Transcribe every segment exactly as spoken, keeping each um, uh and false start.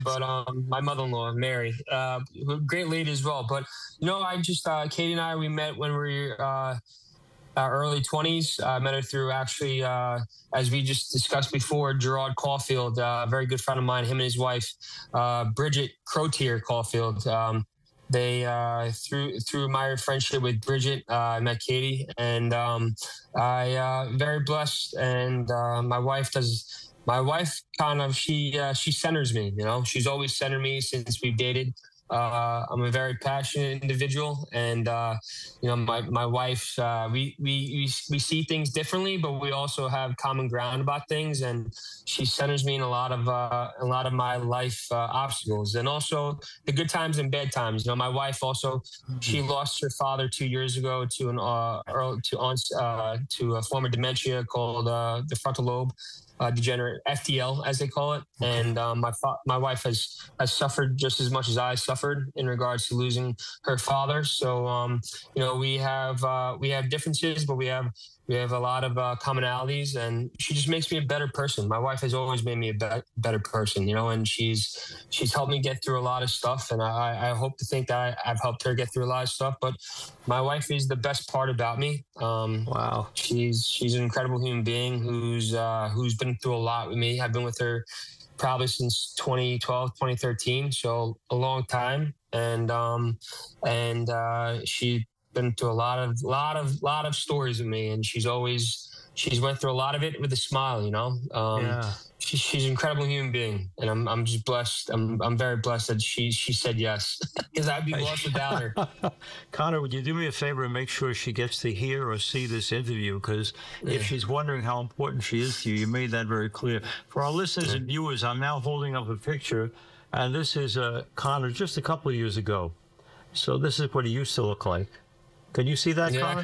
but um, my mother-in-law, Mary, uh, great lady as well. But you know, I just uh, Katie and I we met when we were uh, our early twenties. I met her through actually, uh, as we just discussed before, Gerard Caulfield, uh, a very good friend of mine, him and his wife, uh, Bridget Crotier Caulfield. Um, they uh, through through my friendship with Bridget, uh, I met Katie, and um, I uh, very blessed. And uh, my wife does. My wife kind of she uh, she centers me. You know, she's always centered me since we've dated. Uh, I'm a very passionate individual, and uh, you know, my my wife, uh, we, we we we see things differently, but we also have common ground about things, and she centers me in a lot of uh, a lot of my life uh, obstacles, and also the good times and bad times. You know, my wife also she lost her father two years ago to an uh, early, to on uh, to a form of dementia called uh, the frontal lobe uh, degenerate F T L, as they call it. And um, my fa- my wife has has suffered just as much as I suffered in regards to losing her father. So um, you know, we have uh, we have differences, but we have we have a lot of uh, commonalities, and she just makes me a better person. My wife has always made me a be- better person, you know, and she's she's helped me get through a lot of stuff, and I, I hope to think that I, I've helped her get through a lot of stuff. But my wife is the best part about me. Um, Wow. She's she's an incredible human being who's uh, who's been through a lot with me. I've been with her probably since twenty twelve, twenty thirteen, so a long time. And um, and uh, she's been through a lot of lot of lot of stories with me, and she's always she's went through a lot of it with a smile. You know, um, Yeah. she, she's an incredible human being, and I'm I'm just blessed. I'm I'm very blessed that she she said yes, because I'd be lost without her. Connor, would you do me a favor and make sure she gets to hear or see this interview? Because yeah. if she's wondering how important she is to you, you made that very clear. For our listeners yeah. and viewers, I'm now holding up a picture, and this is uh, Connor just a couple of years ago. So this is what he used to look like. Can you see that, Yeah.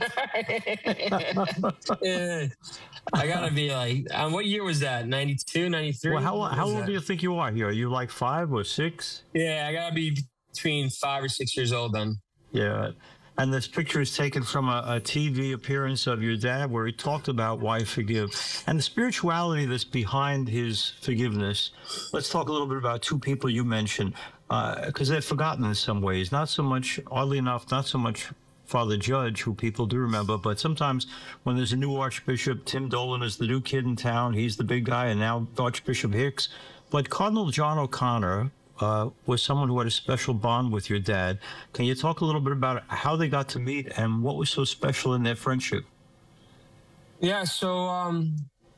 Connor? Yeah. I gotta be like, um, what year was that? ninety-two, ninety-three? Well, how, how old that? do you think you are here? Are you like five or six? Yeah, I gotta be between five or six years old then. Yeah. And this picture is taken from a, a T V appearance of your dad where he talked about why forgive and the spirituality that's behind his forgiveness. Let's talk a little bit about two people you mentioned, because uh, they're forgotten in some ways. Not so much, oddly enough, not so much Father Judge, who people do remember, but sometimes when there's a new Archbishop, Tim Dolan is the new kid in town. He's the big guy, and now Archbishop Hicks. But Cardinal John O'Connor uh, was someone who had a special bond with your dad. Can you talk a little bit about how they got to meet and what was so special in their friendship? Yeah, so um,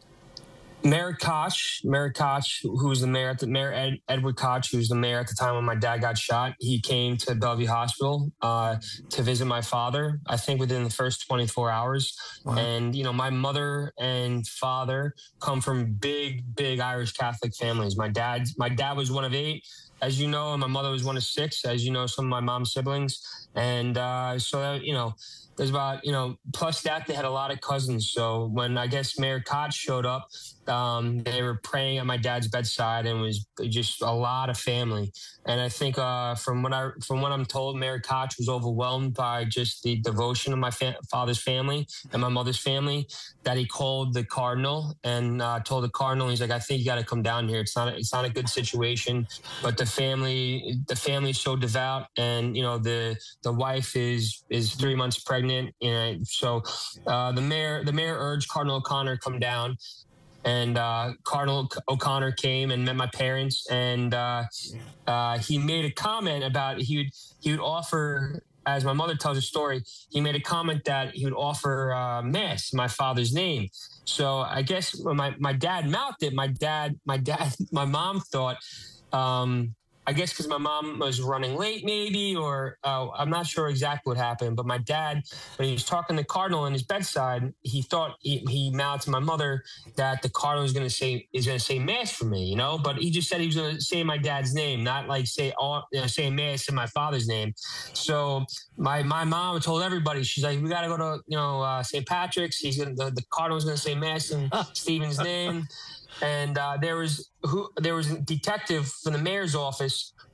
Mayor Koch, Mayor Koch, who was the mayor at the mayor Ed, Edward Koch, who was the mayor at the time when my dad got shot. He came to Bellevue Hospital uh, to visit my father. I think within the first twenty-four hours. Wow. And you know, my mother and father come from big, big Irish Catholic families. My dad, my dad was one of eight, as you know, and my mother was one of six, as you know, some of my mom's siblings. And uh, so you know. There's about, you know, plus that they had a lot of cousins. So when I guess Mayor Koch showed up, um, they were praying at my dad's bedside, and it was just a lot of family. And I think uh, from what I from what I'm told, Mayor Koch was overwhelmed by just the devotion of my fa- father's family and my mother's family, that he called the cardinal and uh, told the cardinal, he's like, I think you got to come down here. It's not it's not a good situation, but the family the family is so devout, and you know the the wife is is three months pregnant. You know, so uh, the mayor, the mayor urged Cardinal O'Connor come down, and uh, Cardinal O'Connor came and met my parents, and uh, uh, he made a comment about he would he would offer, as my mother tells a story, he made a comment that he would offer uh, mass in my father's name. So I guess when my my dad mouthed it, my dad, my dad, my mom thought. Um, I guess because my mom was running late, maybe, or uh, I'm not sure exactly what happened. But my dad, when he was talking to the cardinal in his bedside, he thought he, he mouthed to my mother that the cardinal was going to say is going to say mass for me, you know. But he just said he was going to say my dad's name, not like say all you know, say mass in my father's name. So my my mom told everybody, she's like, we got to go to you know uh, Saint Patrick's. He's gonna, the the cardinal's going to say mass in Stephen's name. And uh, there was who there was a detective from the mayor's office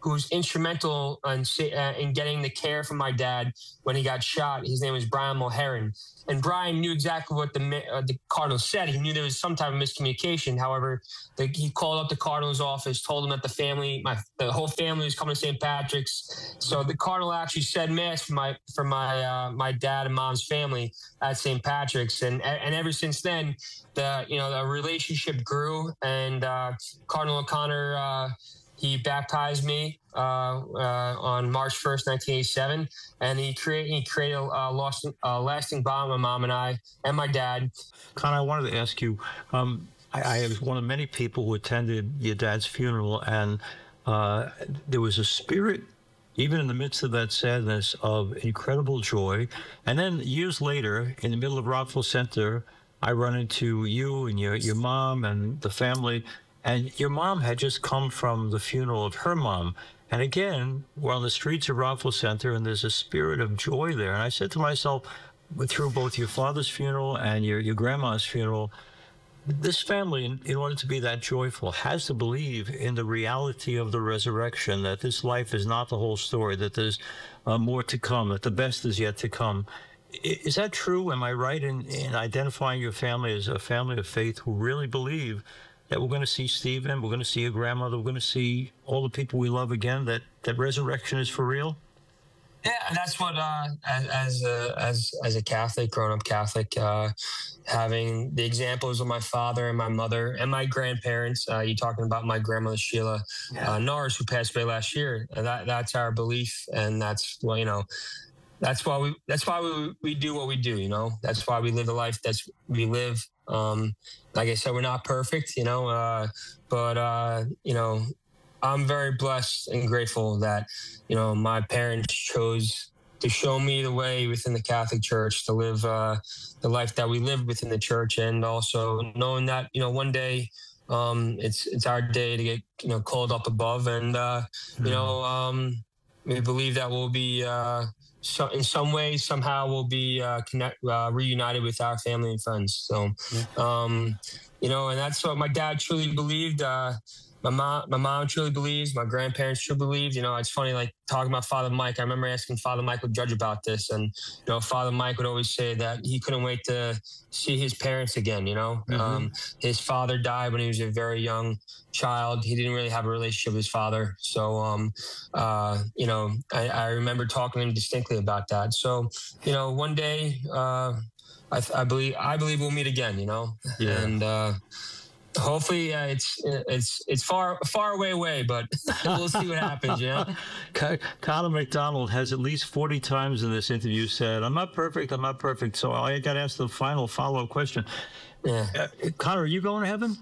who's instrumental in, uh, in getting the care from my dad when he got shot. His name was Brian Mulheron. And Brian knew exactly what the uh, the Cardinals said. He knew there was some type of miscommunication. However, the, he called up the Cardinals office, told them that the family, my the whole family was coming to Saint Patrick's. So the Cardinal actually said mass for my for my uh, my dad and mom's family at Saint Patrick's. And and ever since then, the you know the relationship grew. And uh, Cardinal O'Connor, uh, he baptized me uh, uh, on March first, nineteen eighty-seven, and he created he created a, a, lasting, a lasting bond with my mom and I and my dad. Connor, I wanted to ask you. Um, I, I was one of many people who attended your dad's funeral, and uh, there was a spirit, even in the midst of that sadness, of incredible joy. And then years later, in the middle of Rockville Center, I run into you and your your mom and the family. And your mom had just come from the funeral of her mom. And again, we're on the streets of Rockville Center, and there's a spirit of joy there. And I said to myself, through both your father's funeral and your, your grandma's funeral, this family, in, in order to be that joyful, has to believe in the reality of the resurrection, that this life is not the whole story, that there's uh, more to come, that the best is yet to come. I, is that true? Am I right in, in identifying your family as a family of faith who really believe that we're going to see Stephen, we're going to see your grandmother, we're going to see all the people we love again, that, that resurrection is for real? Yeah, and that's what, uh, as as a, as, as a Catholic, grown-up Catholic, uh, having the examples of my father and my mother and my grandparents, uh, you're talking about my grandmother, Sheila yeah. uh, Norris, who passed away last year. And that that's our belief, and that's, well, you know, that's why we that's why we we do what we do, you know. That's why we live the life that's we live. Um, like I said, we're not perfect, you know, uh, but, uh, you know, I'm very blessed and grateful that, you know, my parents chose to show me the way within the Catholic Church, to live uh, the life that we live within the church, and also knowing that, you know, one day um, it's it's our day to get, you know, called up above, and, uh, you know, um, we believe that we'll be uh, so in some way, somehow we'll be uh, connect, uh, reunited with our family and friends. So, yeah. um, you know, and that's what my dad truly believed. Uh, my mom, my mom truly believes. My grandparents truly believed. You know, it's funny, like talking about Father Mike. I remember asking Father Michael Judge about this, and you know, Father Mike would always say that he couldn't wait to see his parents again. You know, mm-hmm. um, his father died when he was a very young child. He didn't really have a relationship with his father. So, um, uh, you know, I, I remember talking to him distinctly about that. So, you know, one day, uh, I, I believe, I believe we'll meet again, you know, yeah. and, uh, hopefully uh, it's, it's, it's far, far away away, but we'll see what happens. Yeah. Connor McDonald has at least forty times in this interview said, I'm not perfect. I'm not perfect. So I got to ask the final follow-up question. Yeah. Uh, Connor, are you going to heaven?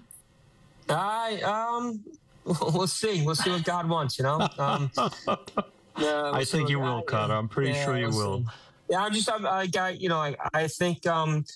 I um, we'll see. We'll see what God wants. You know. Um, yeah, we'll I think you will, Connor. I'm pretty yeah, sure you we'll will. See. Yeah, I just I, I got you know I I think um,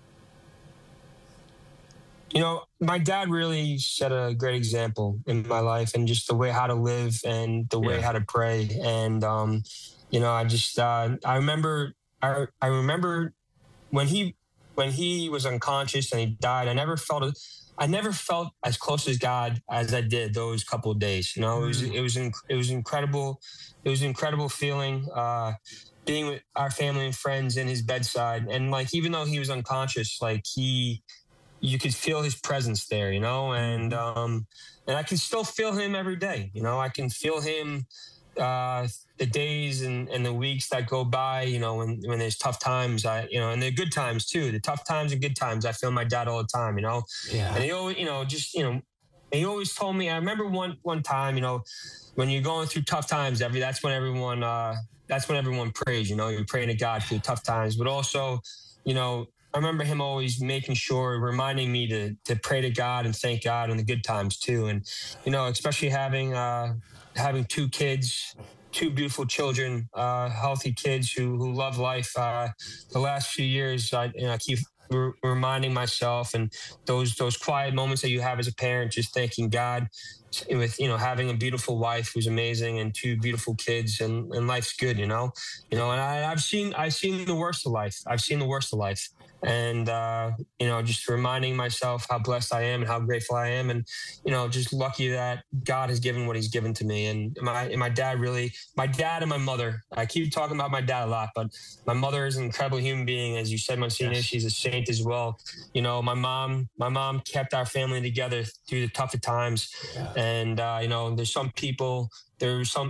you know my dad really set a great example in my life, and just the way how to live and the way yeah. how to pray, and um, you know I just uh, I remember I I remember when he when he was unconscious and he died. I never felt a I never felt as close as God as I did those couple of days. You know, it was it was it was incredible. It was an incredible feeling uh, being with our family and friends in his bedside, and like even though he was unconscious, like he, you could feel his presence there. You know, and um, and I can still feel him every day. You know, I can feel him. Uh, the days and, and the weeks that go by, you know, when, when there's tough times, I, you know, and they're good times too, the tough times and good times, I feel my dad all the time, you know, yeah. and he always, you know, just, you know, he always told me, I remember one, one time, you know, when you're going through tough times, every, that's when everyone, uh, that's when everyone prays, you know, you're praying to God through tough times, but also, you know, I remember him always making sure, reminding me to, to pray to God and thank God in the good times too. And, you know, especially having, uh, having two kids, two beautiful children, uh, healthy kids who, who love life. Uh, the last few years, I, you know, I keep re- reminding myself, and those, those quiet moments that you have as a parent, just thanking God with, you know, having a beautiful wife who's amazing and two beautiful kids, and, and life's good, you know, you know, and I, I've seen, I've seen the worst of life. I've seen the worst of life. and uh, you know, just reminding myself how blessed I am and how grateful I am, and you know, just lucky that God has given what He's given to me. And my and my dad really, my dad and my mother. I keep talking about my dad a lot, but my mother is an incredible human being, as you said, Monsignor. Yes. She's a saint as well. You know, my mom, my mom kept our family together through the tougher times, Yeah. and uh, you know, there's some people. There's some